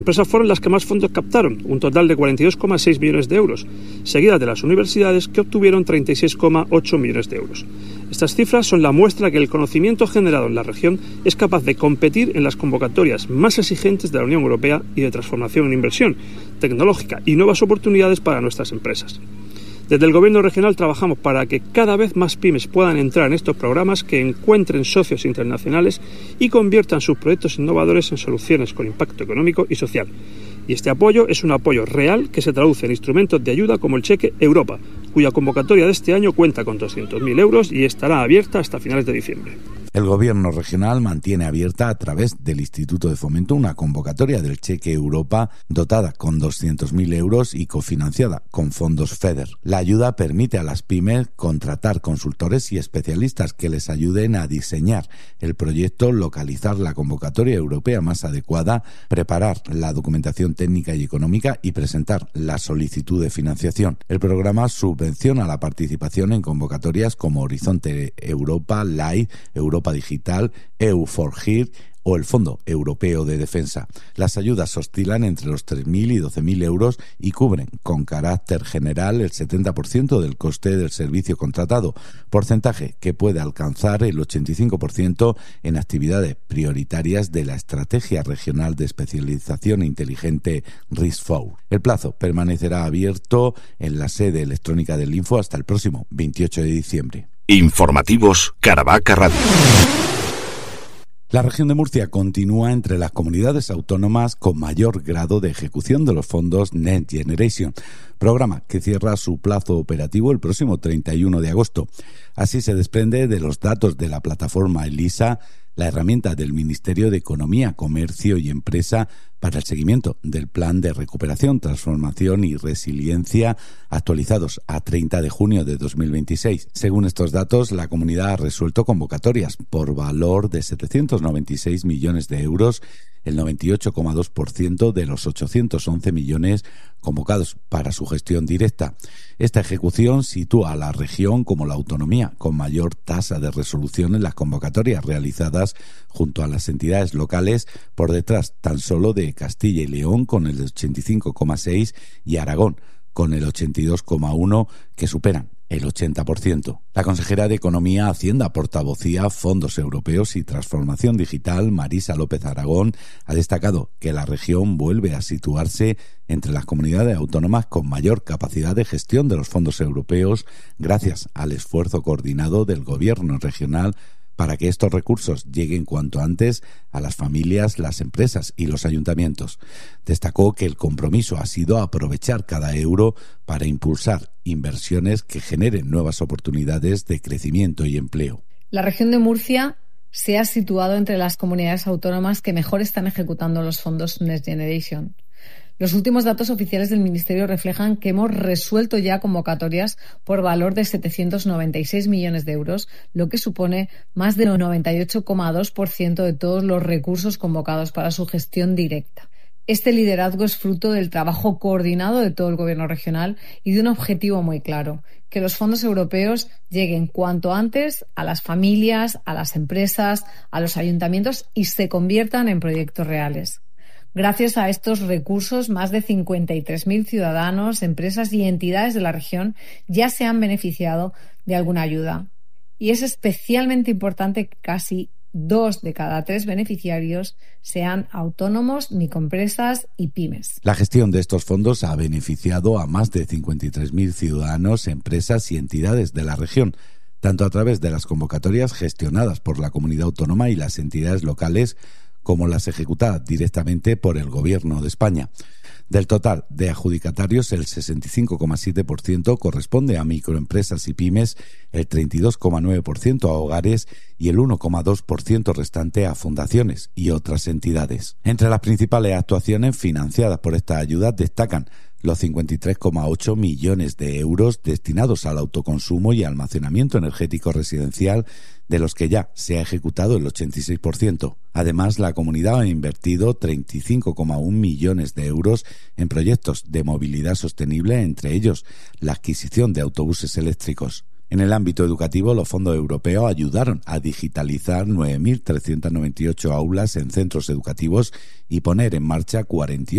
empresas fueron las que más fondos captaron, un total de 42,6 millones de euros, seguidas de las universidades, que obtuvieron 36,8 millones de euros. Estas cifras son la muestra que el conocimiento generado en la región es capaz de competir en las convocatorias más exigentes de la Unión Europea y de transformación en inversión tecnológica y nuevas oportunidades para nuestras empresas. Desde el Gobierno regional trabajamos para que cada vez más pymes puedan entrar en estos programas, que encuentren socios internacionales y conviertan sus proyectos innovadores en soluciones con impacto económico y social. Y este apoyo es un apoyo real que se traduce en instrumentos de ayuda como el Cheque Europa, cuya convocatoria de este año cuenta con 200.000 euros y estará abierta hasta finales de diciembre. El Gobierno regional mantiene abierta a través del Instituto de Fomento una convocatoria del Cheque Europa dotada con 200.000 euros y cofinanciada con fondos FEDER. La ayuda permite a las pymes contratar consultores y especialistas que les ayuden a diseñar el proyecto, localizar la convocatoria europea más adecuada, preparar la documentación técnica y económica y presentar la solicitud de financiación. El programa subvenciona la participación en convocatorias como Horizonte Europa, LIFE, Europa Digital, EU4HEAR o el Fondo Europeo de Defensa. Las ayudas oscilan entre los 3.000 y 12.000 euros y cubren con carácter general el 70% del coste del servicio contratado, porcentaje que puede alcanzar el 85% en actividades prioritarias de la Estrategia Regional de Especialización Inteligente RIS4. El plazo permanecerá abierto en la sede electrónica del Info hasta el próximo 28 de diciembre. Informativos Caravaca Radio. La región de Murcia continúa entre las comunidades autónomas con mayor grado de ejecución de los fondos Next Generation, programa que cierra su plazo operativo el próximo 31 de agosto. Así se desprende de los datos de la plataforma ELISA, la herramienta del Ministerio de Economía, Comercio y Empresa para el seguimiento del Plan de Recuperación, Transformación y Resiliencia actualizados a 30 de junio de 2026. Según estos datos, la comunidad ha resuelto convocatorias por valor de 796 millones de euros, el 98,2% de los 811 millones convocados para su gestión directa. Esta ejecución sitúa a la región como la autonomía con mayor tasa de resolución en las convocatorias realizadas junto a las entidades locales, por detrás tan solo de Castilla y León con el 85,6% y Aragón con el 82,1%, que superan el 80%. La consejera de Economía, Hacienda, Portavocía, Fondos Europeos y Transformación Digital, Marisa López Aragón, ha destacado que la región vuelve a situarse entre las comunidades autónomas con mayor capacidad de gestión de los fondos europeos, gracias al esfuerzo coordinado del Gobierno regional para que estos recursos lleguen cuanto antes a las familias, las empresas y los ayuntamientos. Destacó que el compromiso ha sido aprovechar cada euro para impulsar inversiones que generen nuevas oportunidades de crecimiento y empleo. La región de Murcia se ha situado entre las comunidades autónomas que mejor están ejecutando los fondos Next Generation. Los últimos datos oficiales del Ministerio reflejan que hemos resuelto ya convocatorias por valor de 796 millones de euros, lo que supone más del 98,2% de todos los recursos convocados para su gestión directa. Este liderazgo es fruto del trabajo coordinado de todo el Gobierno regional y de un objetivo muy claro: que los fondos europeos lleguen cuanto antes a las familias, a las empresas, a los ayuntamientos y se conviertan en proyectos reales. Gracias a estos recursos, más de 53.000 ciudadanos, empresas y entidades de la región ya se han beneficiado de alguna ayuda. Y es especialmente importante que casi 2 de cada 3 beneficiarios sean autónomos, microempresas y pymes. La gestión de estos fondos ha beneficiado a más de 53.000 ciudadanos, empresas y entidades de la región, tanto a través de las convocatorias gestionadas por la comunidad autónoma y las entidades locales, como las ejecutadas directamente por el Gobierno de España. Del total de adjudicatarios, el 65,7% corresponde a microempresas y pymes, el 32,9% a hogares y el 1,2% restante a fundaciones y otras entidades. Entre las principales actuaciones financiadas por esta ayuda destacan los 53,8 millones de euros destinados al autoconsumo y almacenamiento energético residencial, de los que ya se ha ejecutado el 86%. Además, la comunidad ha invertido 35,1 millones de euros en proyectos de movilidad sostenible, entre ellos la adquisición de autobuses eléctricos. En el ámbito educativo, los fondos europeos ayudaron a digitalizar 9.398 aulas en centros educativos y poner en marcha 48